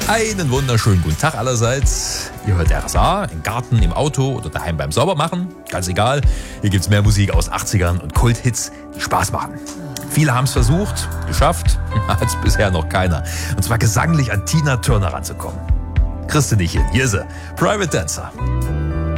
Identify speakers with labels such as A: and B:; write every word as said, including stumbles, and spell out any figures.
A: Einen wunderschönen guten Tag allerseits. Ihr hört R S A im Garten, im Auto oder daheim beim Saubermachen. Ganz egal, hier gibt's mehr Musik aus achtzigern und Kulthits, die Spaß machen. Viele haben's versucht, geschafft, hat's bisher noch keiner. Und zwar gesanglich an Tina Turner ranzukommen. Christe nicht hin, hier ist sie, Private Dancer.